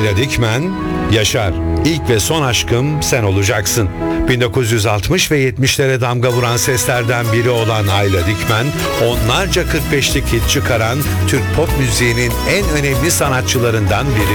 Ayla Dikmen, Yaşar, ilk ve son aşkım sen olacaksın. 1960 ve 70'lere damga vuran seslerden biri olan Ayla Dikmen, onlarca 45'lik hit çıkaran Türk pop müziğinin en önemli sanatçılarından biri.